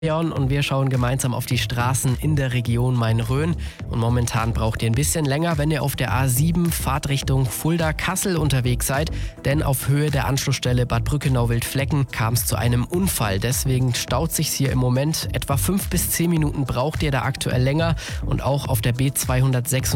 Leon und wir schauen gemeinsam auf die Straßen in der Region Main-Rhön. Und momentan braucht ihr ein bisschen länger, wenn ihr auf der A7 Fahrtrichtung Fulda-Kassel unterwegs seid. Denn auf Höhe der Anschlussstelle Bad Brückenau-Wildflecken kam es zu einem Unfall. Deswegen staut sich's hier im Moment. Etwa 5 bis 10 Minuten braucht ihr da aktuell länger. Und auch auf der B236